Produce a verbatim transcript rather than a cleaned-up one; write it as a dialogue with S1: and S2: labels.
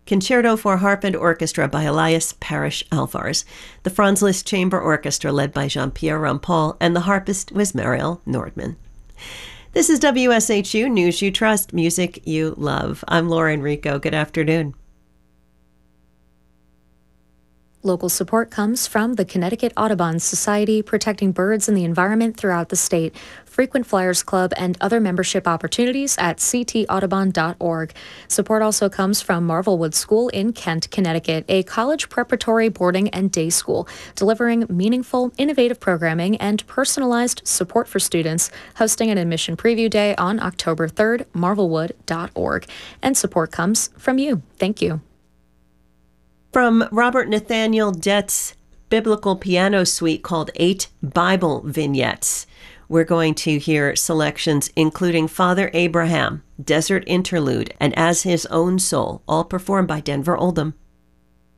S1: Concerto for Harp and Orchestra by Elias Parrish Alvarez. The Franz Liszt Chamber Orchestra led by Jean-Pierre Rampal, and the harpist was Mariel Nordman. This is W S H U News You Trust, music you love. I'm Laura Enrico. Good afternoon.
S2: Local support comes from the Connecticut Audubon Society, protecting birds and the environment throughout the state. Frequent Flyers Club and other membership opportunities at c t audubon dot org. Support also comes from Marvelwood School in Kent, Connecticut, a college preparatory boarding and day school, delivering meaningful, innovative programming and personalized support for students, hosting an admission preview day on October third, marvelwood dot org. And support comes from you. Thank you.
S1: From Robert Nathaniel Dett's biblical piano suite called Eight Bible Vignettes, we're going to hear selections including Father Abraham, Desert Interlude, and As His Own Soul, all performed by Denver Oldham.